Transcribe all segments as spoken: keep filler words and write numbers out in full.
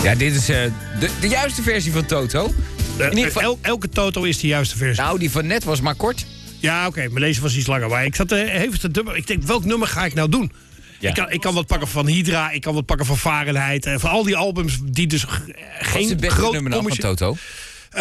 Ja, dit is uh, de, de juiste versie van Toto. Uh, In ieder geval... El, elke Toto is de juiste versie. Nou, die van net was maar kort. Ja, oké, okay, maar deze was iets langer. Maar ik zat uh, even te dubbel. Ik denk, welk nummer ga ik nou doen? Ja. Ik, kan, ik kan wat pakken van Hydra, ik kan wat pakken van Fahrenheit. En van al die albums die dus g- geen Wat is het beste groot nummer dan van Toto? Uh,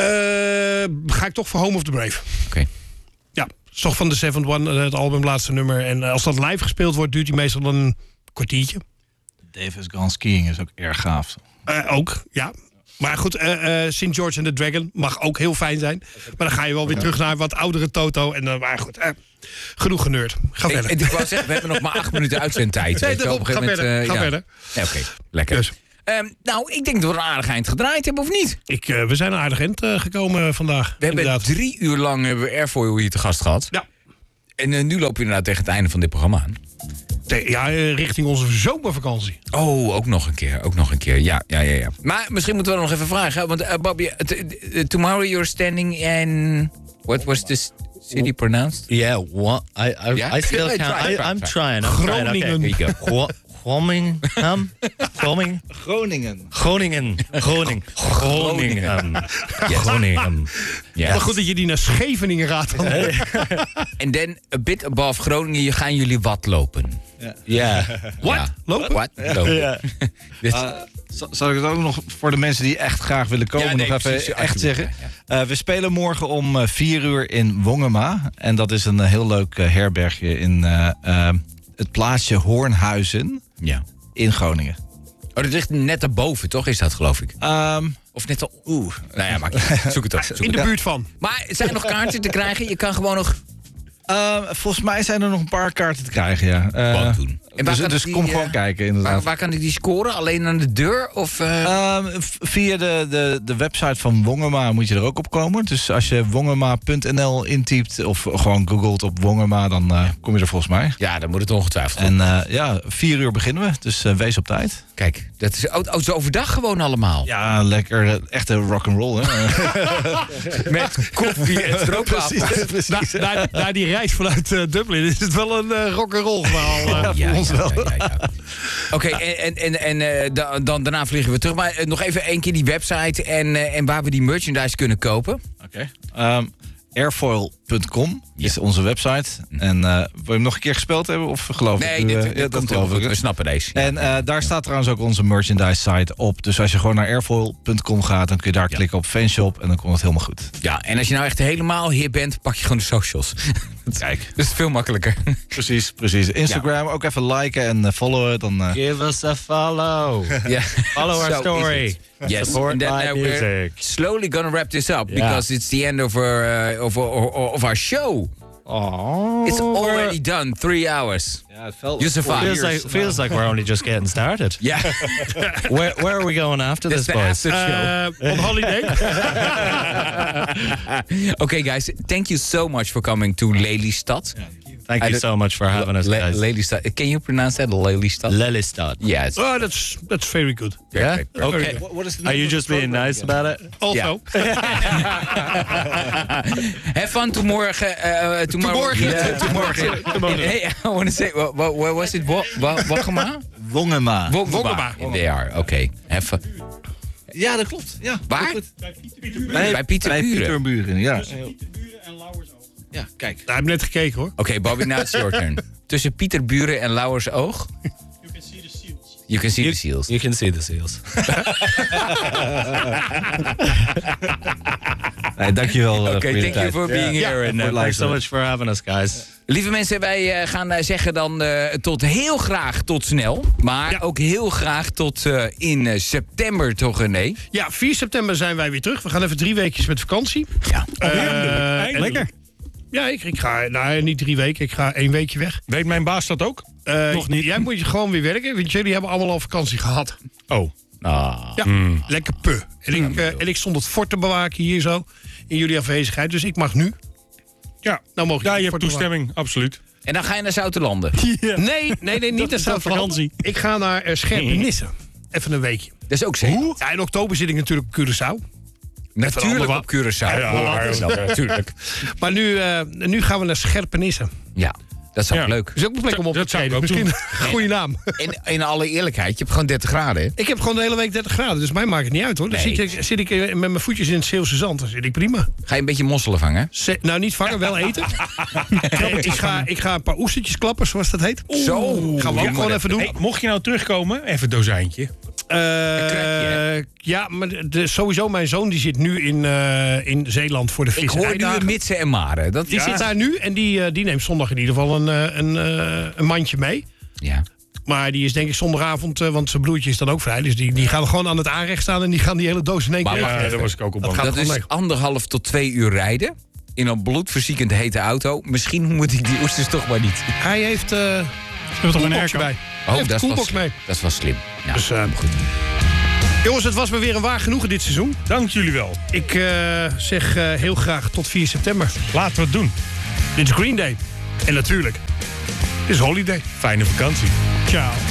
ga ik toch voor Home of the Brave. Oké. Okay. Ja, het is toch van The Seventh One, het album, laatste nummer. En als dat live gespeeld wordt, duurt hij meestal een kwartiertje. Davis Gone Skiing is ook erg gaaf. Uh, ook, ja. Maar goed, uh, uh, Saint George and the Dragon mag ook heel fijn zijn. Maar dan ga je wel weer terug naar wat oudere Toto. En dan, maar goed, uh, genoeg geneurd. Ga ik, verder. Ik wou zeggen, we hebben nog maar acht minuten uitzendtijd. Nee, daarom, ga moment, verder. Uh, ga ja. verder. Ja, Oké, okay. Lekker. Dus. Um, nou, ik denk dat we een aardig eind gedraaid hebben, of niet? Ik, uh, we zijn een aardig eind uh, gekomen vandaag. We inderdaad. hebben drie uur lang hebben we Airfoil hier te gast gehad. Ja. En uh, nu lopen we inderdaad tegen het einde van dit programma aan. Ja, richting onze zomervakantie. Oh, ook nog een keer, ook nog een keer. Ja, ja, ja, ja. Maar misschien moeten we nog even vragen. Want uh, Bobby, uh, t- uh, tomorrow you're standing in... What was this city pronounced? Yeah, what? I, I, yeah? I still try, can't. try, I, try, I'm try. trying. I'm Groningen. trying. Okay. There you go. Groningen. Groningen. Groningen. Groningen. Groningen. Groningen. Groningen. Yes. Maar goed dat je die naar Scheveningen raadt. En dan a bit above Groningen gaan jullie wat lopen. Ja. Yeah. Wat? Ja. Lopen? Wat? Lopen. Ja. Dus, uh, zal ik het ook nog voor de mensen die echt graag willen komen ja, nee, nog even precies, echt zeggen? Ja. Uh, we spelen morgen om uh, vier uur in Wongema. En dat is een uh, heel leuk uh, herbergje in uh, uh, het plaatsje Hoornhuizen ja. in Groningen. Oh, dat ligt net erboven, toch? Is dat, geloof ik? Um, of net al... Oeh. Nou ja, maar zoek het op. Zoek in de het. buurt van. Maar zijn er nog kaarten te krijgen? Je kan gewoon nog... Uh, volgens mij zijn er nog een paar kaarten te krijgen, ja. Uh, doen. En dus dus die, kom gewoon uh, kijken, inderdaad. Waar, waar kan ik die scoren? Alleen aan de deur? Of, uh... Uh, via de, de, de website van Wongema moet je er ook op komen. Dus als je wongema punt n l intypt of gewoon googelt op Wongema, dan uh, kom je er volgens mij. Ja, dan moet het ongetwijfeld. En uh, ja, vier uur beginnen we, dus uh, wees op tijd. Kijk, dat is oh, zo overdag gewoon allemaal. Ja, lekker, echte rock'n'roll, hè. Met koffie en stroopwafels. Precies, precies. Na, na, na die reis vanuit uh, Dublin is het wel een uh, rock'n'roll verhaal. Uh, ja, ja, ons ja, wel. Ja, ja, ja. Oké, okay, en, en, en uh, da, dan, daarna vliegen we terug. Maar uh, nog even één keer die website en, uh, en waar we die merchandise kunnen kopen. Oké. Okay. Um, airfoil punt com ja. is onze website. En uh, wil je hem nog een keer gespeeld hebben? Of geloof nee, ik? Nee, uh, dit, dit ja, komt wel. We snappen deze. En uh, daar staat trouwens ook onze merchandise site op. Dus als je gewoon naar airfoil punt com gaat, dan kun je daar ja. klikken op fanshop en dan komt het helemaal goed. Ja, en als je nou echt helemaal hier bent, pak je gewoon de socials. Kijk. Dat is veel makkelijker. Precies, precies. Instagram ja. ook even liken en uh, followen. Dan, uh... Give us a follow. yeah. Follow our so story. Yes, support and then my uh, music. we're slowly gonna wrap this up yeah. because it's the end of our uh, of, our, of our show. Oh, it's already done. Three hours. Yeah, it felt you survived. Feels like feels like we're only just getting started. Yeah. where where are we going after That's this, the boys? After show. Uh, on holiday. Okay, guys. Thank you so much for coming to Lelystad. Yeah. Thank you so much for having us, guys. Lelystad. Can you pronounce that? Lelystad. Lelystad. Yes. Oh, that's that's very good. Yeah. Perfect, perfect. Okay. What, what is the Are you just being nice about it? Also. Yeah. Have fun tomorrow. Uh, tomorrow. Tomorrow. Yeah, tomorrow. tomorrow. Hey, I want to say, what, what, what was it? What, what, Wongema? Wongema. Wongema. They are. Okay. Have fun. Ja, dat klopt. Ja, waar? Dat bij Bij Pieterburen. Pieterburen, ja. Pieterburen en Lauwersoog. Ja, kijk. Daar heb ik net gekeken, hoor. Oké, okay, Bobby, now it's your turn. Tussen Pieterburen en Lauwersoog. You can see the seals. You can see you, the seals. You can see the seals. Nee, dankjewel. Oké, okay, thank you for being yeah. here. Yeah. And uh, thanks so much for having us, guys. Lieve mensen, wij uh, gaan uh, zeggen dan uh, tot heel graag tot snel. Maar ja. ook heel graag tot uh, in uh, september, toch René? Ja, vier september zijn wij weer terug. We gaan even drie weekjes met vakantie. Ja. Uh, Lekker. Ja, ik, ik ga, nou niet drie weken, ik ga één weekje weg. Weet mijn baas dat ook? Uh, Nog niet. Jij moet je gewoon weer werken, want jullie hebben allemaal al vakantie gehad. Oh. Ah. Ja, mm. lekker pu. En ik, uh, en ik stond het fort te bewaken hier zo, in jullie afwezigheid. Dus ik mag nu. Ja, nou mogen ja je hebt toestemming, absoluut. En dan ga je naar Zoutelanden? Yeah. Nee, nee, nee, niet naar Zoutelanden. Ik ga naar uh, Scherpenisse. Even een weekje. Dat is ook zeker. Ja, in oktober zit ik natuurlijk op Curaçao. Natuurlijk op Curaçao. Ja, ja, ja, natuurlijk. Maar nu, uh, nu gaan we naar Scherpenisse. Ja. Dat is ook Ja. leuk. Is ook een plek om op te Dat zou ik treden. ook Misschien een goede naam. In, in alle eerlijkheid, je hebt gewoon dertig graden, hè? Ik heb gewoon de hele week dertig graden, dus mij maakt het niet uit hoor. Dan Nee. zit ik, zit ik met mijn voetjes in het Zeeuwse zand, dan zit ik prima. Ga je een beetje mosselen vangen? Se- nou, niet vangen, wel eten. Nee, ik, ga, ik ga een paar oestertjes klappen, zoals dat heet. Zo. Gaan we ook gewoon even doen. Hey, mocht je nou terugkomen, even een dozijntje. Eh, krabje, ja, maar de, sowieso mijn zoon die zit nu in, eh, in Zeeland voor de Ik hoor nu visserijdagen. een Mitsen en Maren. Dat Die is... zit daar nu en die, eh, die neemt zondag in ieder geval een, eh, een, eh, een mandje mee. Ja. Maar die is denk ik zondagavond, eh, want zijn broertje is dan ook vrij. Dus die, die gaan gewoon aan het aanrecht staan en die gaan die hele doos in één Maar keer wacht Ja, weg. daar was ik ook op bang. gaat Dat gewoon is leeg. anderhalf tot twee uur rijden. In een bloedverziekend hete auto. Misschien moet ik die oesters toch maar niet. Hij heeft eh We hebben toch een koelbox airco? bij. Oh, Hij heeft dat de is, wel, koelbox mee. dat is wel slim. Ja, Dus, eh, goed. Jongens, het was me weer een waar genoegen dit seizoen. Dank jullie wel. Ik eh, zeg eh, heel graag tot vier september. Laten we het doen. Dit is Green Day. En natuurlijk, dit is Holiday. Fijne vakantie. Ciao.